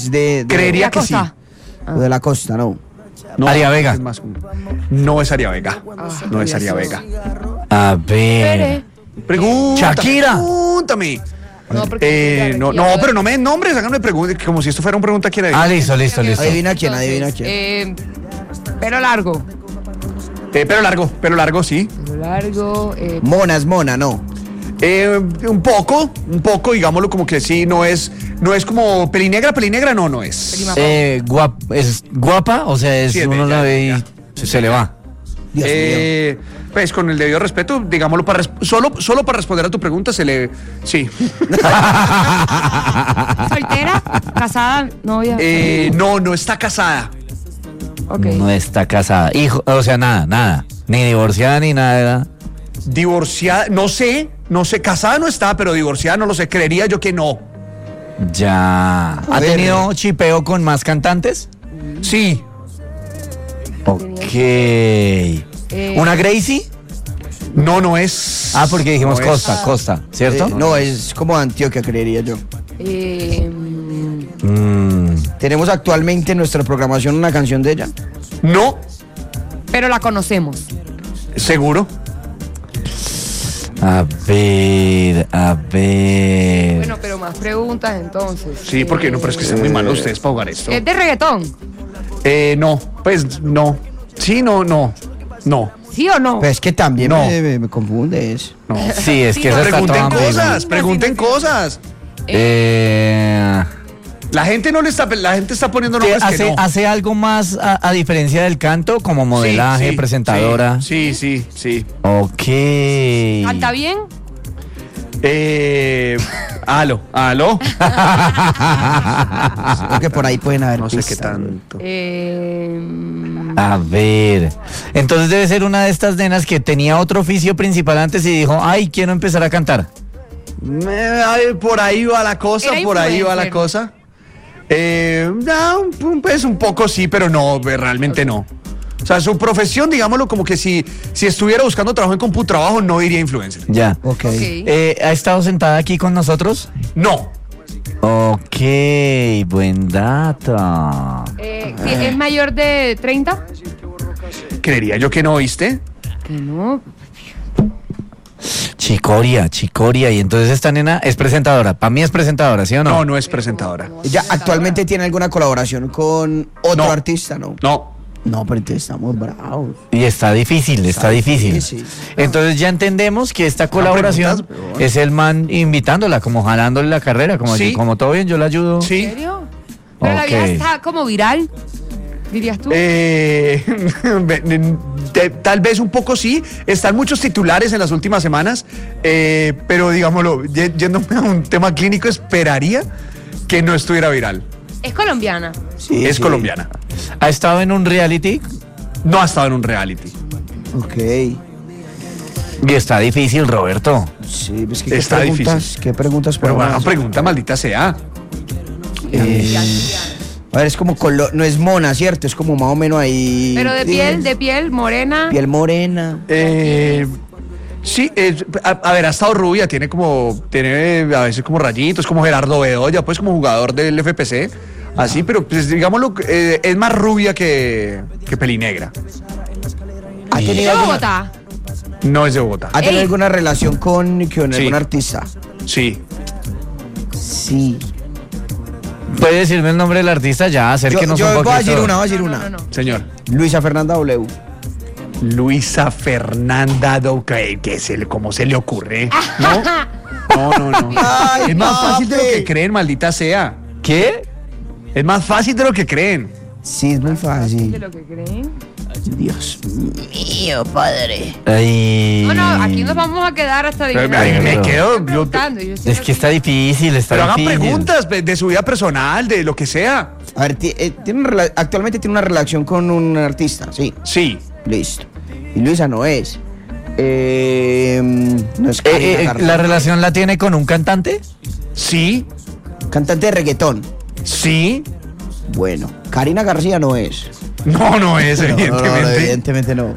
es de Creería que sí. de la costa, ¿no? No, Aria Vega. No es Aria Vega. No es Aria Vega. A ver. Espere. Pregúntame. Shakira. Pregúntame. No, porque No, pero no me den nombres, háganme preguntas, como si esto fuera una pregunta que era. Listo. Adivina quién. Pelo largo. Pelo largo, sí. Pelo largo. Mona es mona, ¿no? Un poco, digámoslo como que sí, no es como pelinegra, no es. ¿Es guapa? O sea, Sí, es uno bella, la ve y se le va. Dios mío. Pues con el debido respeto, digámoslo, solo para responder a tu pregunta se le... Sí. ¿Soltera? ¿Casada? ¿Novia? No está casada. Ok. No está casada. Hijo, o sea, nada. Ni divorciada ni nada. Divorciada, no sé, casada no está, pero divorciada no lo sé, creería yo que no. Ya. ¿Ha ver. tenido chipeo con más cantantes? Sí. Ok. ¿Una Gracie? No es. Porque dijimos no es. Costa, ¿cierto? No, es como Antioquia, creería yo. ¿Tenemos actualmente en nuestra programación una canción de ella? No, Pero la conocemos. seguro. A ver. Bueno, pero más preguntas entonces. Sí, porque no, pero es que están muy malos ustedes para jugar esto. ¿Es de reggaetón? No, pues no. Sí, no. ¿Sí o no? Pues es que también No. me confundes. No. Sí, es que esa está Pregunten toda ambigua. pregunten cosas. La gente está poniendo nombres que no. ¿Hace algo más a diferencia del canto, como modelaje, Sí, presentadora? Sí. Ok. ¿Canta bien? Aló. Creo que por ahí pueden haber No sé qué pistas. tanto. A ver. Entonces debe ser una de estas nenas que tenía otro oficio principal antes y dijo, ay, quiero empezar a cantar. Por ahí va la cosa, Era por ahí va la influencer. cosa. Pues un poco sí, pero no, realmente no. O sea, su profesión, digámoslo, como que si estuviera buscando trabajo en CompuTrabajo, no iría influencer. Ya. Ok. ¿Ha estado sentada aquí con nosotros? No. Ok, buen dato. ¿Es mayor de 30? Creería yo que no, ¿viste? Que no. Chicoria. Y entonces esta nena es presentadora. Para mí es presentadora, ¿sí o no? No es presentadora. ¿Ella actualmente tiene alguna colaboración con otro No. artista, no? No. No, pero entonces estamos bravos. Y está difícil. difícil. Entonces ya entendemos que esta colaboración preguntas, es el man invitándola, como jalándole la carrera, como, Sí. como todo bien, yo la ayudo. ¿En Sí. serio? Pero la Ok. vieja está como viral, dirías tú. Tal vez un poco sí. Están muchos titulares en las últimas semanas, pero digámoslo, yéndome a un tema clínico, esperaría que no estuviera viral. Es colombiana. Sí, Es sí. colombiana. ¿Ha estado en un reality? No ha estado en un reality. Ok. Y está difícil, Roberto. Sí, pues que Está difícil. ¿Qué preguntas Pero podemos bueno, hacer? pregunta maldita sea. A ver, es como no es mona, ¿cierto? Es como más o menos ahí. Pero de piel morena. Piel morena. Sí, a ver, ha estado rubia, tiene a veces como rayitos, como Gerardo Bedoya, pues como jugador del FPC, así, pero pues digámoslo, es más rubia que pelinegra. ¿Ha ¿De tenido alguna, Bogotá? No es de Bogotá. ¿ha tenido Ey. alguna relación con Sí. algún artista? Sí. Sí. ¿Puede decirme el nombre del artista? Ya, acérquenos Yo un voy poquito. a decir una, No. Señor. Luisa Fernanda W. Luisa Fernanda ¿cómo se le ocurre? No. Ay, Es más fácil de lo papi. que creen, maldita sea. ¿Qué? Es más fácil de lo que creen. Sí, es muy ¿De fácil. lo que creen? Dios mío, padre. Ay. No, aquí nos vamos a quedar hasta Pero adivinar. me quedo. Estoy preguntando, yo sé Es lo que está difícil, está Pero hagan difícil. preguntas de su vida personal, de lo que sea. A ver, actualmente tiene una relación con un artista, sí. Sí. Listo. Y Luisa no es. No es Karina García. ¿La relación la tiene con un cantante? Sí. Cantante de reggaetón. Sí. Bueno, Karina García no es. No es, evidentemente. No, evidentemente no.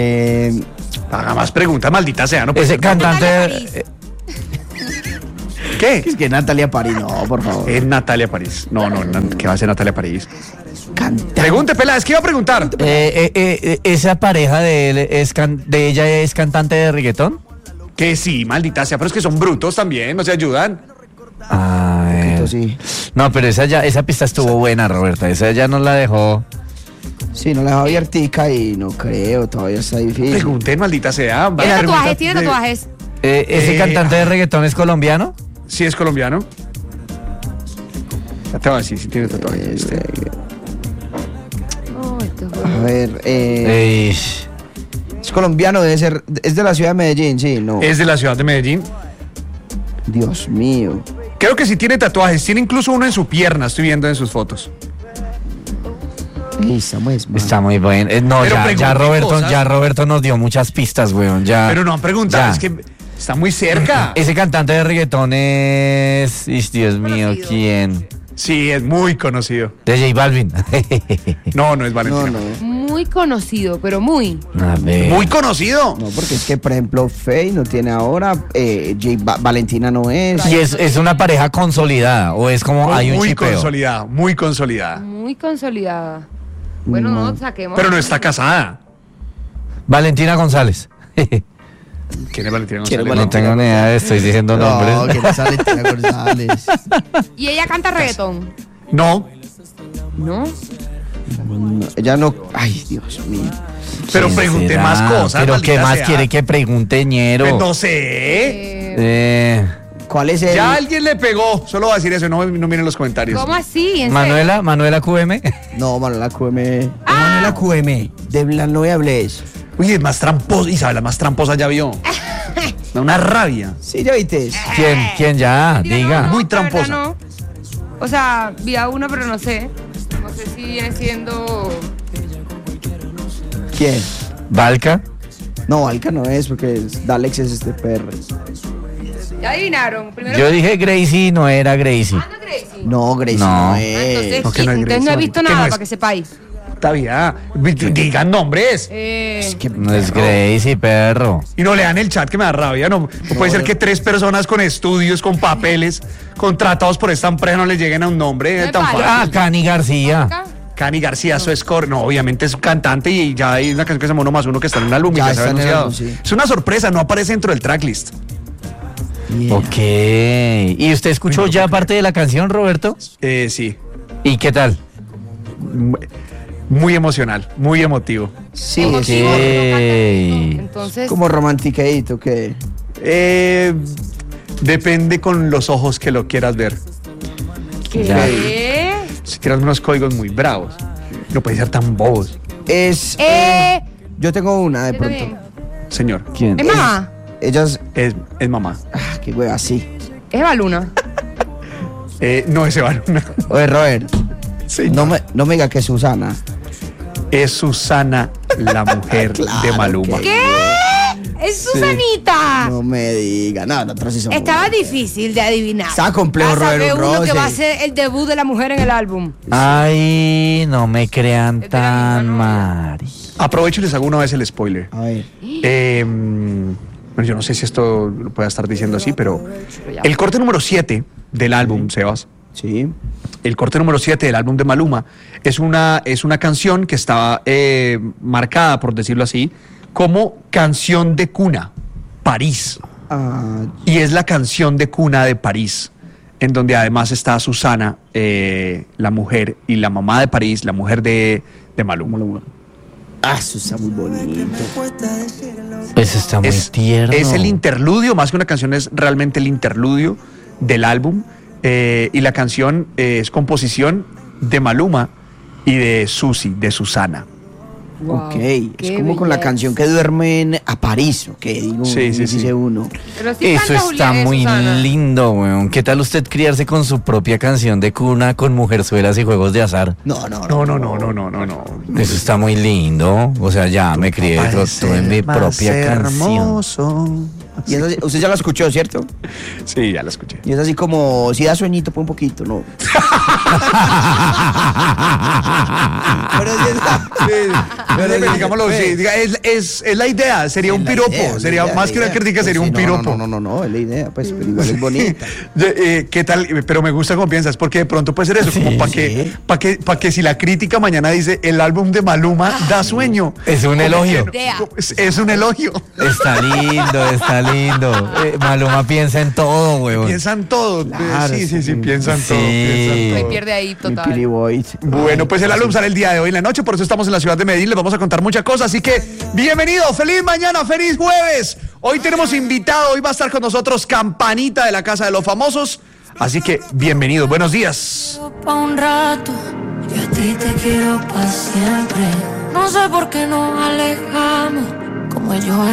Haga más preguntas, maldita sea. No Ese puede ser. cantante. Natalia París. ¿Qué? Es que Natalia París, no, por favor. Es Natalia París. No, ¿qué va a hacer Natalia París? Canta. Pregunte, Pela, es que iba a preguntar. ¿Esa pareja de él de ella es cantante de reggaetón? Que sí, maldita sea, pero es que son brutos también, no se ayudan. A ver. Sí. No, pero esa pista estuvo buena, Roberta. Esa ya nos la dejó. Sí, no la dejó abiertica y no creo, todavía está difícil. Pregunten, maldita sea. ¿Tiene Pregunta tatuajes? ¿Tiene de- tatuajes? ¿Ese cantante de reggaetón es colombiano? Sí, es colombiano. Ya te voy a decir si tiene tatuajes. Oh, esto es A bueno. ver, Eish. es colombiano, debe ser, es de la ciudad de Medellín, sí, no. Es de la ciudad de Medellín. Dios mío. Creo que sí tiene tatuajes. Tiene incluso uno en su pierna, estoy viendo en sus fotos. Estamos mal. Está muy bien. No, Pero ya pregunte cosas. Roberto nos dio muchas pistas, weón. Ya. Pero no han preguntado, ya. es que está muy cerca. Ese cantante de reggaetón es... Ish, Dios mío, Conocido. ¿quién? Sí, es muy conocido. De J Balvin. No, no es Valentina. No, no. Muy conocido, pero muy. A ver. Muy conocido. No, porque es que, por ejemplo, Faye no tiene ahora, Valentina no es. ¿Y es una pareja consolidada o es como hay un Muy chipeo? consolidada, muy consolidada. Muy consolidada. Bueno, no, saquemos. Pero no está casada. Valentina González. ¿Quién es Valentina ¿Quién es González? No tengo ni idea, estoy diciendo No, nombres. que no sale Tina González. ¿Y ella canta reggaetón? No, ¿No? No, ella no. Ay, Dios mío. pero ¿Quién pregunté será? más cosas. Pero ¿qué maldita más sea. quiere que pregunte, ñero? Pues no sé. Eh, ¿Cuál es el? Ya alguien le pegó. Solo voy a decir eso, no miren los comentarios. ¿Cómo así? ¿En Manuela QM. No, Manuela QM. Manuela QM. De la novia Blaze. Uy, es más tramposa. Isabel, la más tramposa ya vio. Da una rabia. Sí, ya viste. ¿Quién ya? serio? Diga. No, Muy la verdad tramposa. no. O sea, vi a uno, pero no sé. No sé si viene siendo. ¿Quién? Valka. No, Alca no es, porque Dalex es este perro. Ya adivinaron. Primero. Yo dije Gracie, no era Gracie. Ah, no, Gracie. No, Gracie No. no, Entonces, es. No, que no es entonces no he visto Gracie, nada que no es. para que sepáis. Está bien. Digan nombres. Es que No es Gracie, perro. Y no lean el chat que me da rabia. No puede ser que 3 personas con estudios, con papeles, contratados por esta empresa no les lleguen a un nombre No me tan parece. fácil. Ah, Cani García. Acá. Cani García, eso es no, obviamente es un cantante y ya hay una canción que se llama Uno más Uno que está en un álbum y Ya ya se ha está en el anunciado. álbum, sí. Es una sorpresa, no aparece dentro del tracklist. Yeah. Ok. ¿Y usted escuchó ya parte de la canción, Roberto? Sí, ¿Y qué tal? muy emocional, muy emotivo. Sí, Ok. es Entonces. como romantiqueito, que. Depende con los ojos que lo quieras ver. ¿Qué? Si tiras unos códigos muy bravos, no puede ser tan bobos, Es. Yo tengo una de Yo pronto. también. señor. ¿Quién? ¿Es mamá? Ellas. Es mamá. Ah, qué hueva, sí. ¿Es Baluna? No es Eva Luna. Oye, Robert, Sí, no me diga que es Susana. es Susana, la mujer Claro de Maluma. que- ¿Qué? ¡Es Susanita! No me diga. No, nosotros sí somos. Estaba difícil de adivinar. Está complejo, Ya sabe Robert uno que Rose. va a ser el debut de la mujer en el álbum. Ay, no me crean Es de la misma tan novia. mari. Aprovecho y les hago una vez el spoiler. A ver. Bueno, yo no sé si esto lo pueda estar diciendo así, pero el corte número 7 del álbum, Sebas, Sí. el corte número 7 del álbum de Maluma es una canción que estaba marcada, por decirlo así, como canción de cuna, París. Ah, Y es la canción de cuna de París, en donde además está Susana, la mujer, y la mamá de París, la mujer de Maluma. eso está muy bonito. Pues está muy tierno. Es el interludio, más que una canción, es realmente el interludio del álbum. Y la canción es composición de Maluma y de Susana. Wow, Ok. Es qué como con la belleza. canción que duermen a París, ¿ok? Digo, Sí, sí, dice sí. uno. Pero sí Eso canta está muy Susana. lindo, weón. ¿Qué tal usted criarse con su propia canción de cuna con mujerzuelas y juegos de azar? No. No. Eso está muy lindo. O sea, ya me crié todo en mi propia canción. Hermoso. Y es así, usted ya la escuchó, ¿cierto? Sí, ya la escuché. Y es así como, si da sueñito, pues un poquito, ¿no? Pero sí está. Pero digámoslo, sí, diga, es la idea, sería un piropo, sería más que una crítica, sería un piropo. No, es la idea, pues, pero igual es bonita. ¿Qué tal? Pero me gusta cómo piensas, porque de pronto puede ser eso, como para que si la crítica mañana dice el álbum de Maluma da sueño. Es un elogio. Es un elogio. Está lindo. Maluma piensa en todo, huevón. Piensan todo. Claro, Sí, piensan Sí. todo. Me pierde ahí Mi total. Pili Boys. Bueno, pues el álbum sale el día de hoy en la noche, por eso estamos en la ciudad de Medellín, les vamos a contar muchas cosas, así que bienvenido, feliz mañana, feliz jueves. Hoy tenemos invitado, hoy va a estar con nosotros Campanita de la Casa de los Famosos, así que bienvenido, buenos días. Pa' un rato, yo a ti te quiero pa' siempre. No sé por qué nos alejamos, como yo